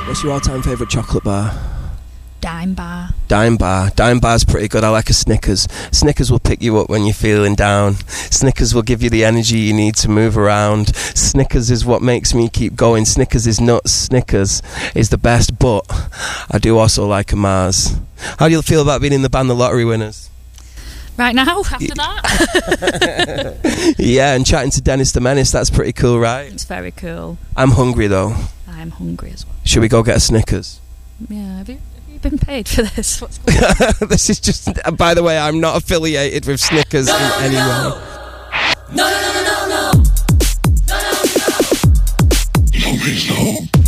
What's your all-time favourite chocolate bar? Dime bar. Dime bar. Dime bar's pretty good. I like a Snickers. Snickers will pick you up when you're feeling down. Snickers will give you the energy you need to move around. Snickers is what makes me keep going. Snickers is nuts. Snickers is the best, but I do also like a Mars. How do you feel about being in the band The Lottery Winners? Right now, after that? Yeah, and chatting to Dennis the Menace, that's pretty cool, right? It's very cool. I'm hungry, though. I'm hungry as well. Should we go get a Snickers? Yeah, have you been paid for this? What's going on? This is just... By the way, I'm not affiliated with Snickers in any way. No. No.